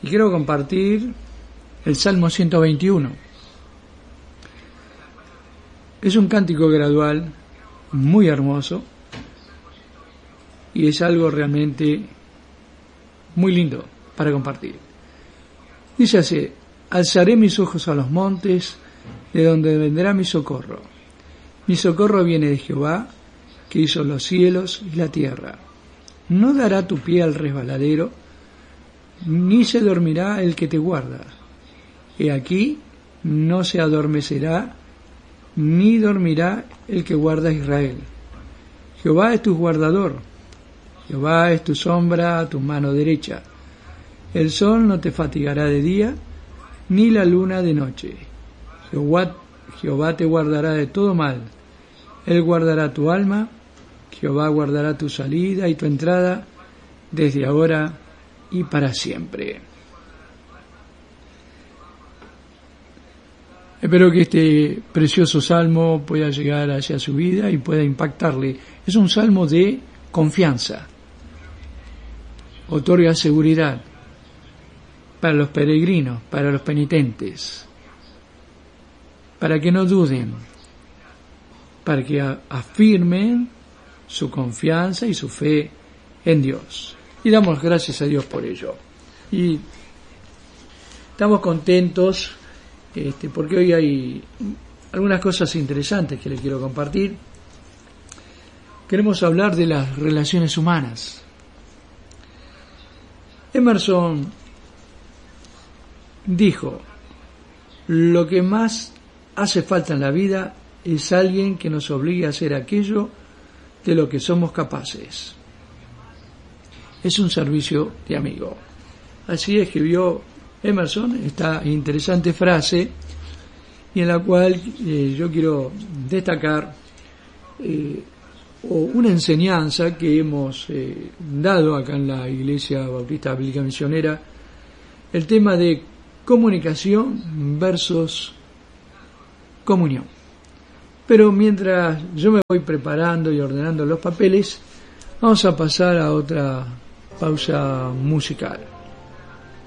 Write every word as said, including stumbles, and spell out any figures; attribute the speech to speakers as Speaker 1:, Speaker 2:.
Speaker 1: y quiero compartir el Salmo ciento veintiuno. Es un cántico gradual muy hermoso y es algo realmente muy lindo para compartir. Dice así: alzaré mis ojos a los montes, de donde vendrá mi socorro. Mi socorro viene de Jehová, que hizo los cielos y la tierra. No dará tu pie al resbaladero, ni se dormirá el que te guarda. He aquí, no se adormecerá, ni dormirá el que guarda a Israel. Jehová es tu guardador, Jehová es tu sombra a tu mano derecha. El sol no te fatigará de día, ni la luna de noche. Jehová, Jehová te guardará de todo mal. Él guardará tu alma, Jehová guardará tu salida y tu entrada, desde ahora y para siempre. Espero que este precioso salmo pueda llegar hacia su vida y pueda impactarle. Es un salmo de confianza. Otorga seguridad para los peregrinos, para los penitentes, para que no duden, para que afirmen su confianza y su fe en Dios. Y damos gracias a Dios por ello. Y estamos contentos este, porque hoy hay algunas cosas interesantes que les quiero compartir. Queremos hablar de las relaciones humanas. Emerson dijo: lo que más hace falta en la vida es alguien que nos obligue a hacer aquello de lo que somos capaces. Es un servicio de amigo. Así escribió Emerson esta interesante frase, y en la cual eh, yo quiero destacar eh, una enseñanza que hemos eh, dado acá en la Iglesia Bautista Bíblica Misionera, el tema de comunicación versus comunión. Pero mientras yo me voy preparando y ordenando los papeles, vamos a pasar a otra pausa musical.